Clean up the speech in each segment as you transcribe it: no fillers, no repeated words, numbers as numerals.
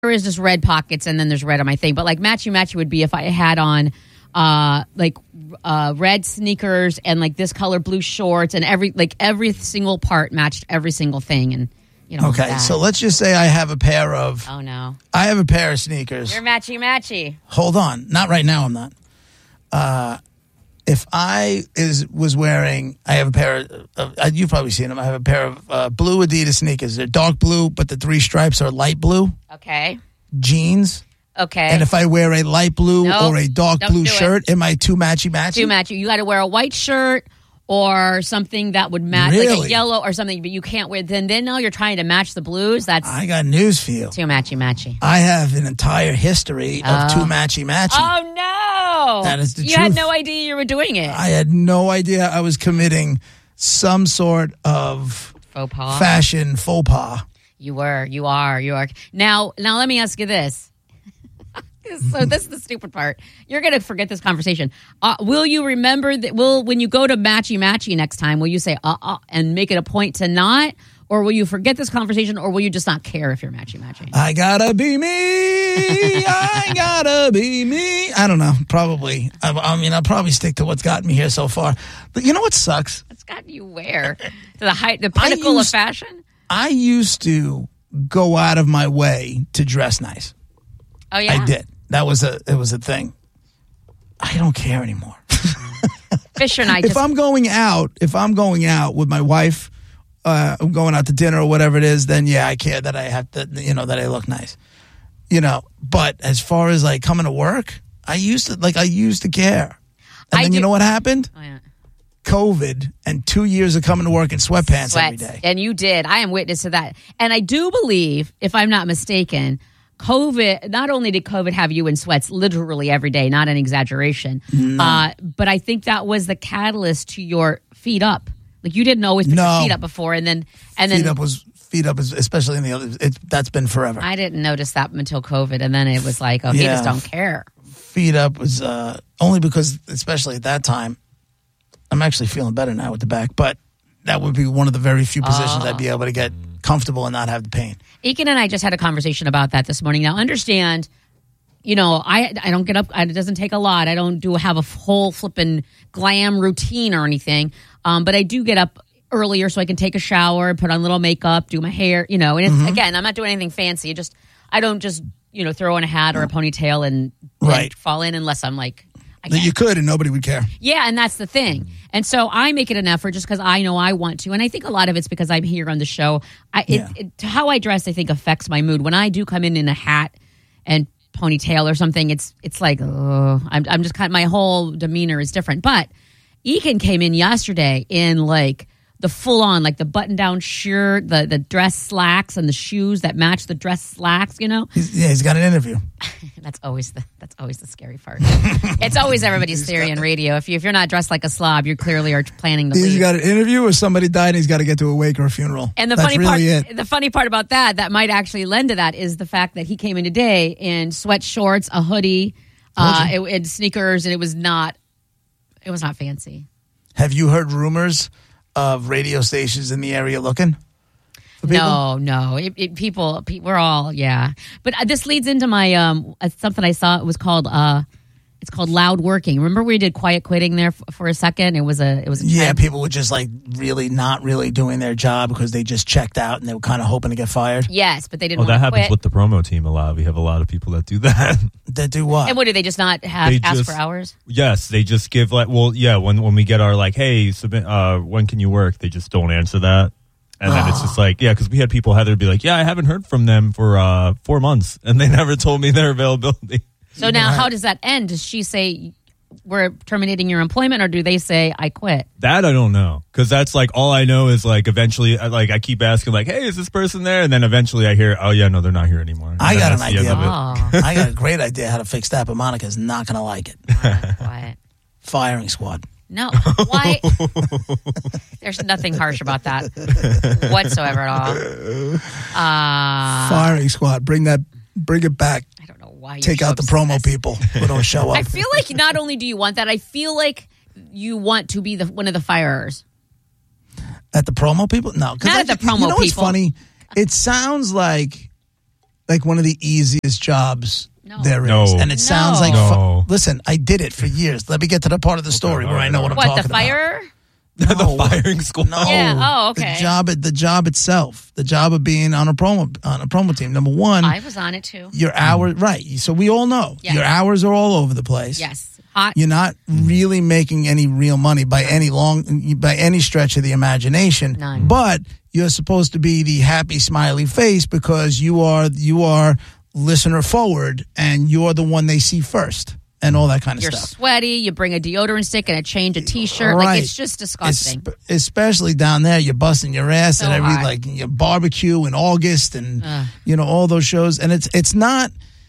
is just red pockets and then there's red on my thing. But like matchy would be if I had on red sneakers and like this color blue shorts and every single part matched every single thing. And you know. Okay, so let's just say I have a pair of. Oh no. I have a pair of sneakers. You're matchy. Hold on, not right now. I'm not. If I was wearing, I have a pair of, you've probably seen them. I have a pair of blue Adidas sneakers. They're dark blue, but the 3 stripes are light blue. Okay. Jeans. Okay. And if I wear a light blue or a dark blue shirt, am I too matchy? Too matchy. You got to wear a white shirt or something that would match, like a yellow or something, but you can't wear. Then now you're trying to match the blues. I got news for you. Too matchy. I have an entire history of too matchy. Oh no! That is the truth. You had no idea you were doing it. I had no idea I was committing some sort of faux pas. Fashion faux pas. You are. Now let me ask you this. So this is the stupid part. You're going to forget this conversation. Will you remember that? When you go to matchy next time, will you say and make it a point to not? Or will you forget this conversation? Or will you just not care if you're matchy? I gotta be me. I gotta be me. I don't know. Probably. I mean, I'll probably stick to what's gotten me here so far. But you know what sucks? What's gotten you where? To the pinnacle of fashion? I used to go out of my way to dress nice. Oh, yeah? I did. It was a thing. I don't care anymore. Fisher and I if I'm going out with my wife, I'm going out to dinner or whatever it is, then yeah, I care that I have to, that I look nice. But as far as like coming to work, I used to care. And then you know what happened? Oh, yeah. COVID and 2 years of coming to work in sweatpants every day. And you did. I am witness to that. And I do believe, if I'm not mistaken, COVID, not only did COVID have you in sweats literally every day, not an exaggeration, but I think that was the catalyst to your feet up. Like you didn't always put your feet up before, and then feet up, especially in the other. That's been forever. I didn't notice that until COVID, and then it was like, he just don't care. Feet up was only because, especially at that time, I'm actually feeling better now with the back, but that would be one of the very few positions I'd be able to get comfortable and not have the pain. Eakin and I just had a conversation about that this morning. Now, understand, I don't get up. It doesn't take a lot. I don't have a whole flipping glam routine or anything. But I do get up earlier so I can take a shower, put on a little makeup, do my hair, and it's, again, I'm not doing anything fancy. I don't just, throw on a hat or a ponytail and fall in unless I'm like, you could and nobody would care. Yeah, and that's the thing. And so I make it an effort just because I know I want to. And I think a lot of it's because I'm here on the show. How I dress, I think, affects my mood. When I do come in a hat and ponytail or something, it's like, I'm just my whole demeanor is different. But Eakin came in yesterday in like the full on, like the button down shirt, the dress slacks and the shoes that match the dress slacks, He's got an interview. That's always the scary part. It's always everybody's theory in radio. If you're not dressed like a slob, you clearly are planning to leave. He's got an interview or somebody died and he's got to get to a wake or a funeral. And the funny part about that might actually lend to that is the fact that he came in today in sweat shorts, a hoodie, and sneakers, and it was not fancy. Have you heard rumors of radio stations in the area looking? No. People, we're all, yeah. But this leads into my something I saw. It was called it's called Loud Working. Remember we did quiet quitting there for a second? It was a yeah. People were just like really not really doing their job because they just checked out and they were kind of hoping to get fired. Yes, but they didn't. That happens with the promo team a lot. We have a lot of people that do that. That do what? And what do they just not ask for hours? Yes, they just give when we get our hey, submit, when can you work? They just don't answer that. And then it's just because we had people, Heather, be like, I haven't heard from them for 4 months, and they never told me their availability. So now how does that end? Does she say, we're terminating your employment, or do they say, I quit? That I don't know, because that's all I know is eventually, I keep asking, hey, is this person there? And then eventually I hear, oh, yeah, no, they're not here anymore. I got an idea. I got a great idea how to fix that, but Monica's not going to like it. What? Firing squad. No, why? There's nothing harsh about that whatsoever at all. Firing squad, bring it back. I don't know why. Take out the promo people who don't show up. I feel like not only do you want that, I feel like you want to be one of the firers. At the promo people? No, not at the promo people. What's funny? It sounds like like one of the easiest jobs there is. No. And it sounds like, No. listen, I did it for years. Let me get to the part of the story where I know what I'm talking What, the fire? about. The firing squad. No. Yeah. Oh, okay. The job itself, the job of being on a promo team. Number one, I was on it too. your hours, right? So we all know Yes. your hours are all over the place. Yes. Hot. You're not really making any real money by any stretch of the imagination. None. But you're supposed to be the happy, smiley face because you are listener forward and you're the one they see first. And all that kind of You're stuff. sweaty. You bring a deodorant stick and a change, a T-shirt. Right. Like, it's just disgusting. Especially down there, you're busting your ass So at every hot. like your barbecue in August and all those shows. And it's not.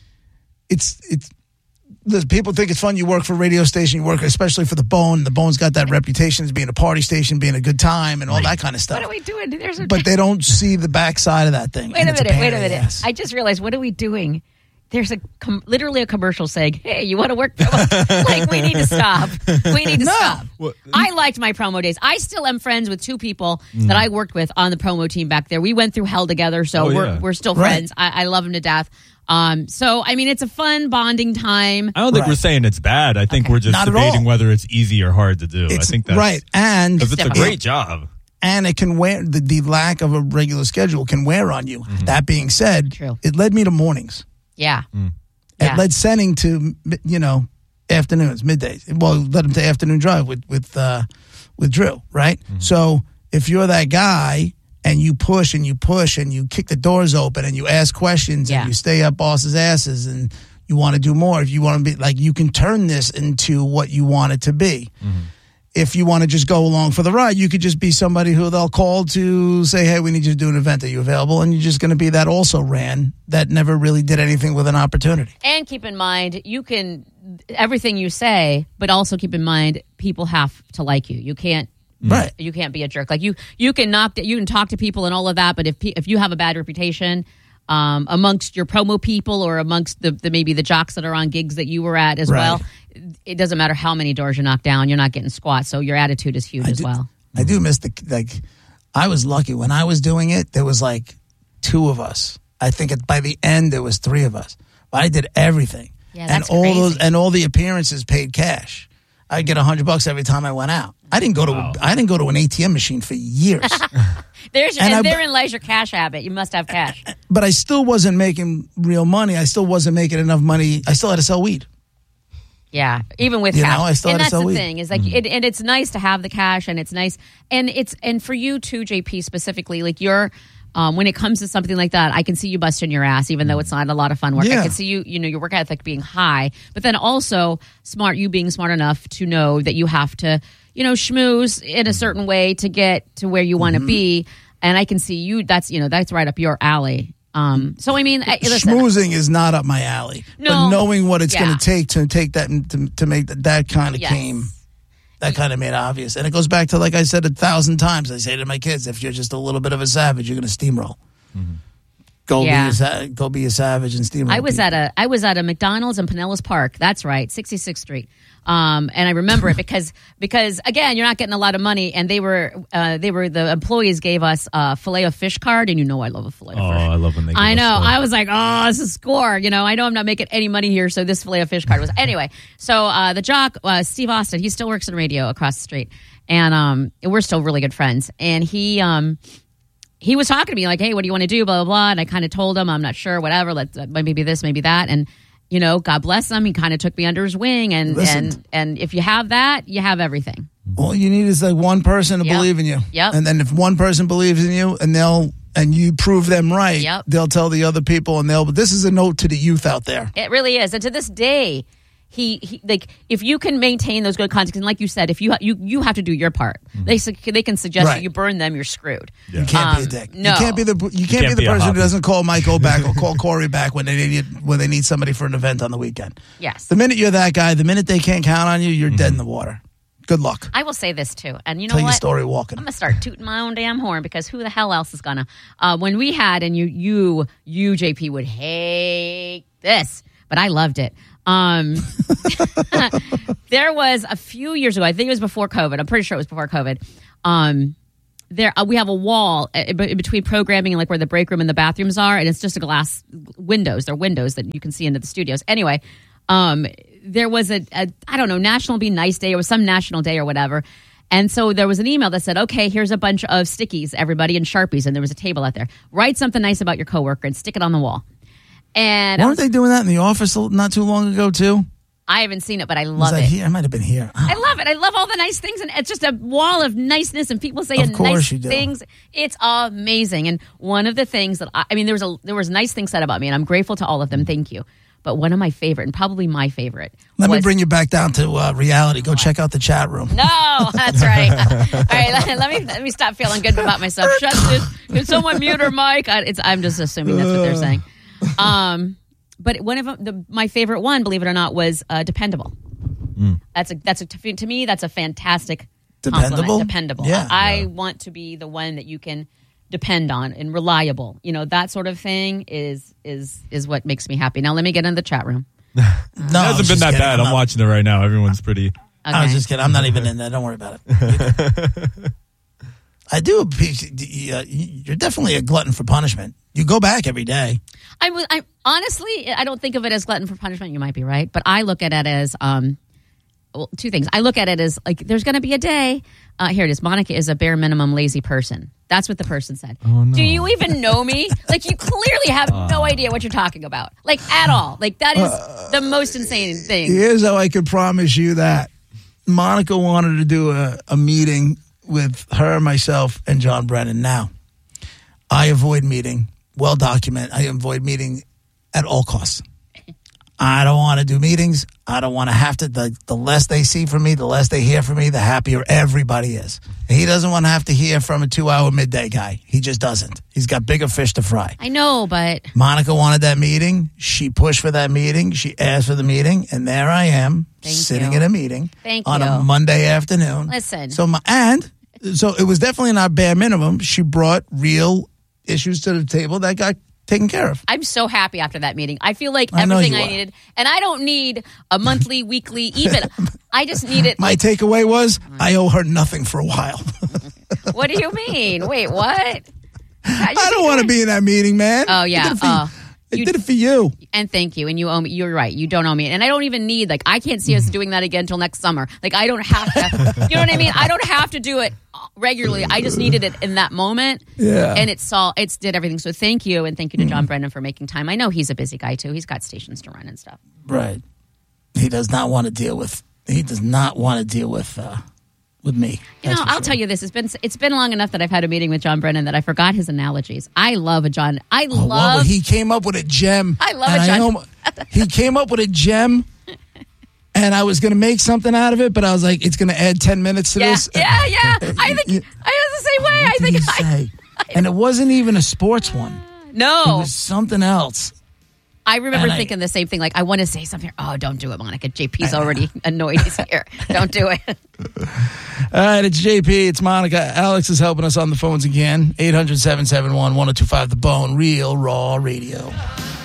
Listen, people think it's fun. You work for a radio station. You work especially for the Bone. The Bone's got that reputation as being a party station, being a good time, and all that kind of stuff. What are we doing? But they don't see the backside of that thing. Wait a minute. I just realized, what are we doing? There's literally a commercial saying, "Hey, you want to work?" Like, we need to stop. We need to stop. I liked my promo days. I still am friends with two people that I worked with on the promo team back there. We went through hell together, so we're still friends. I love them to death. So I mean, it's a fun bonding time. I don't think we're saying it's bad. I think we're just Not at debating all. whether it's easy or hard to do. I think that's right, and because it's a great job. And it can wear the lack of a regular schedule can wear on you. That being said, True. It led me to mornings. Yeah. It led Senning to afternoons, middays. Well, it led him to afternoon drive with Drew, right? So if you're that guy and you push and you push and you kick the doors open and you ask questions and you stay up bosses' asses and you want to do more, if you want to be like, you can turn this into what you want it to be. If you want to just go along for the ride, you could just be somebody who they'll call to say, hey, we need you to do an event. Are you available? And you're just going to be that also ran that never really did anything with an opportunity. And keep in mind, you can, everything you say, but also keep in mind, people have to like you. You can't. Right. You can't be a jerk. Like you can you can talk to people and all of that, but if you have a bad reputation amongst your promo people or amongst the maybe the jocks that are on gigs that you were at as well, it doesn't matter how many doors you knock down, you're not getting squat. So your attitude is huge as well. I do miss I was lucky when I was doing it. There was like two of us. I think by the end there was three of us. But I did everything. Yeah, that's and crazy. all the appearances paid cash. I'd get $100 every time I went out. I didn't go to an ATM machine for years. Therein lies your cash habit. You must have cash. But I still wasn't making real money. I still wasn't making enough money. I still had to sell weed. Yeah, even with You cash. know, I still and had to that's sell the weed. thing is like, and it's nice to have the cash, and it's nice, and for you too, JP specifically, like you're. When it comes to something like that, I can see you busting your ass, even though it's not a lot of fun work. Yeah. I can see you, your work ethic being high, but then also you being smart enough to know that you have to, schmooze in a certain way to get to where you want to be. And I can see you. That's right up your alley. So I mean, listen, schmoozing is not up my alley. No. But knowing what it's Yeah. going to take that to make that kind of Yes. came. That kind of made obvious. And it goes back to, like I said 1,000 times, I say to my kids, if you're just a little bit of a savage, you're going to steamroll. Go be a savage and steamroll. I was at a McDonald's in Pinellas Park. That's right, 66th Street. And I remember it because again, you're not getting a lot of money, and the employees gave us a filet of fish card, and I love a filet of fish. I love when they give I us know. that. I was like, oh, this is a score. I know I'm not making any money here, so this filet of fish card was anyway. So the jock, Steve Austin, he still works in radio across the street, and we're still really good friends. And he was talking to me like, hey, what do you want to do? Blah, blah, blah. And I kind of told him, I'm not sure, whatever. Let's maybe this, maybe that. And, God bless him. He kind of took me under his wing. And if you have that, you have everything. All you need is like one person to believe in you. Yep. And then if one person believes in you and you prove them right, they'll tell the other people but this is a note to the youth out there. It really is. And to this day, he like, if you can maintain those good contacts, and like you said, if you have to do your part. They can suggest that you burn them, you're screwed. Yeah. You can't be a dick. No. You can't be the person who doesn't call Michael back or call Corey back when they need somebody for an event on the weekend. Yes. The minute you're that guy, the minute they can't count on you, you're dead in the water. Good luck. I will say this too, and Tell your story walking. I'm gonna start tooting my own damn horn, because who the hell else is gonna? When we had, and you JP would hate this, but I loved it. There was a few years ago, I think it was before COVID. I'm pretty sure it was before COVID. we have a wall in between programming and like where the break room and the bathrooms are, and it's just a glass windows. They're windows that you can see into the studios. Anyway, there was a I don't know, National Be Nice Day, or was some national day or whatever. And so there was an email that said, okay, here's a bunch of stickies, everybody, and Sharpies. And there was a table out there. Write something nice about your coworker and stick it on the wall. And weren't they doing that in the office not too long ago, too? I haven't seen it, but I love it. Here? I might have been here. I love it. I love all the nice things. And it's just a wall of niceness and people saying nice things. It's amazing. And one of the things that, there was nice things said about me, and I'm grateful to all of them. Thank you. But one of my favorite, and probably my favorite. Let me bring you back down to reality. Go check out the chat room. No, that's right. All right, let me stop feeling good about myself. Shut this. Can someone mute her mic? I'm just assuming that's what they're saying. But one of them, my favorite one, believe it or not, was dependable. To me, that's a fantastic compliment. Dependable. Yeah. I want to be the one that you can depend on and reliable. That sort of thing is what makes me happy. Now let me get in the chat room. No, it hasn't been that bad. I'm watching it right now. Everyone's pretty. Okay. I was just kidding. I'm not even in there. Don't worry about it. I do appreciate. You're definitely a glutton for punishment. You go back every day. I honestly, I don't think of it as glutton for punishment. You might be right, but I look at it as two things. I look at it as like there's going to be a day. Here it is. Monica is a bare minimum lazy person. That's what the person said. Oh, no. Do you even know me? Like, you clearly have no idea what you're talking about. Like, at all. Like, that is the most insane thing. Here's how I could promise you that. Monica wanted to do a meeting with her, myself, and John Brennan. Now, I avoid meeting. Well documented. I avoid meeting at all costs. I don't want to do meetings. I don't want to have to. The less they see from me, the less they hear from me, the happier everybody is. He doesn't want to have to hear from a 2-hour midday guy. He just doesn't. He's got bigger fish to fry. I know, but Monica wanted that meeting. She pushed for that meeting. She asked for the meeting. And there I am, sitting in a meeting on a Monday afternoon. Listen. So it was definitely not bare minimum. She brought real issues to the table that got taken care of. I'm so happy after that meeting. I feel like everything I needed. And I don't need a monthly, weekly, even. I just need it. My takeaway was I owe her nothing for a while. What do you mean? Wait, what? I don't want to be in that meeting, man. Oh, yeah. I did it for you. And thank you. And you owe me. You're right. You don't owe me. And I don't even need, I can't see us doing that again until next summer. I don't have to. You know what I mean? I don't have to do it regularly. I just needed it in that moment. Yeah. And it did everything. So thank you. And thank you to John Brennan for making time. I know he's a busy guy, too. He's got stations to run and stuff. Right. He does not want to deal with me. I'll tell you this. It's been long enough that I've had a meeting with John Brennan that I forgot his analogies. I love a John. He came up with a gem. I love a John. He came up with a gem, and I was going to make something out of it, but I was like, it's going to add 10 minutes to this. Yeah. I think I was the same way. What did he say? And it wasn't even a sports one. No. It was something else. I remember thinking the same thing. I want to say something. Oh, don't do it, Monica. JP's already annoyed. He's here. Don't do it. All right, it's JP. It's Monica. Alex is helping us on the phones again. 800-771-1025, The Bone. Real Raw Radio.